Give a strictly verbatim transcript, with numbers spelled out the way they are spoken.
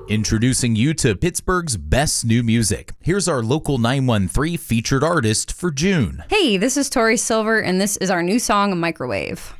Introducing you to Pittsburgh's best new music. Here's our local nine one three featured artist for June. Hey, this is Tori Silver, and this is our new song, Microwave.